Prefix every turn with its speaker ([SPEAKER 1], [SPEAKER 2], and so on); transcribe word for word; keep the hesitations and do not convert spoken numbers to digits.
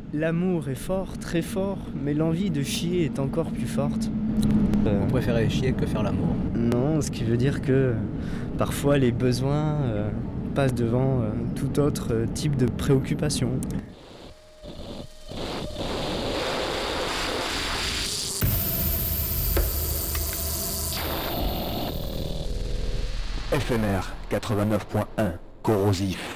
[SPEAKER 1] L'amour est fort, très fort, mais l'envie de chier est encore plus forte. Euh,
[SPEAKER 2] Vous préférez chier que faire l'amour.
[SPEAKER 1] non, ce qui veut dire que euh, parfois les besoins euh, passent devant euh, tout autre euh, type de préoccupation.
[SPEAKER 3] F M R quatre-vingt-neuf point un, corrosif.